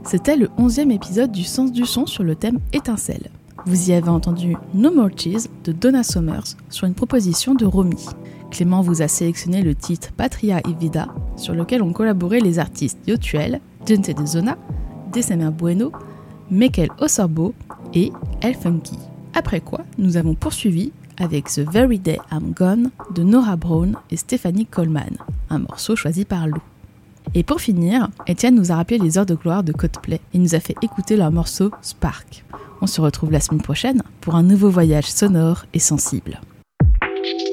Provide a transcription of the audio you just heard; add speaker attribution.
Speaker 1: C'était le 11e épisode du Sens du son sur le thème étincelle. Vous y avez entendu No More Cheese de Donna Summers sur une proposition de Romy. Clément vous a sélectionné le titre Patria y Vida, sur lequel ont collaboré les artistes Yotuel, Gente de Zona, December Bueno, Michael Osorbo et El Funky. Après quoi, nous avons poursuivi avec The Very Day I'm Gone de Nora Brown et Stephanie Coleman, un morceau choisi par Lou. Et pour finir, Étienne nous a rappelé les heures de gloire de Coldplay et nous a fait écouter leur morceau Spark. On se retrouve la semaine prochaine pour un nouveau voyage sonore et sensible.